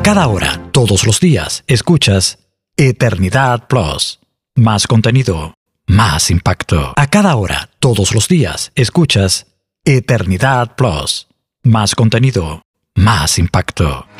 A cada hora, todos los días, escuchas Eternidad Plus. Más contenido, más impacto. A cada hora, todos los días, escuchas Eternidad Plus. Más contenido, más impacto.